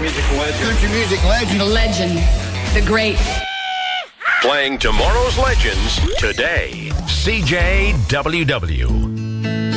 music legend. Country music legend. The legend. The great. Playing tomorrow's legends today. CJWW.